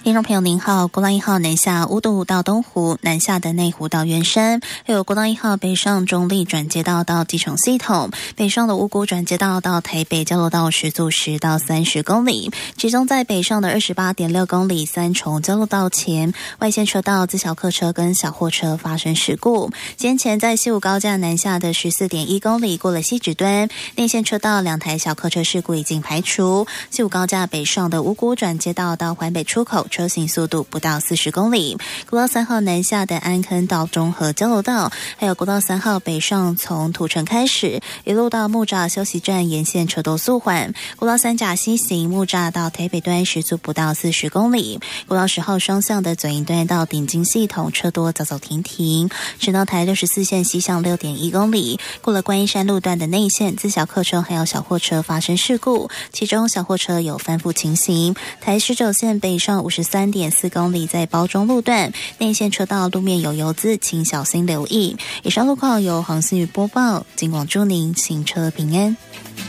听众朋友您好，国道1号南下乌渡到东湖，南下的内湖到圆山，还有国道1号北上中立转接道到基隆系统，北上的五股转接道到台北交流道时速10到30公里，其中在北上的28.6公里三重交流道前，外线车道自小客车跟小货车发生事故。先前在西武高架南下的14.1公里过了西指端，内线车道2台小客车事故已经排除。西武高架北上的五股转接道到环北出口，车行速度不到40公里。国道3号南下的安坑到中和交流道，还有国道3号北上从土城开始，一路到木栅休息站沿线车多速缓。国道3甲西行木栅到台北端时速不到40公里。国道10号双向的左营端到顶金系统车多走走停停。直到台64线西向6.1公里，过了观音山路段的内线自小客车还有小货车发生事故，其中小货车有翻覆情形。台19线北上53.4公里在包中路段内线车道路面有油渍，请小心留意。以上路况由黄信宇播报，警广祝您行车平安。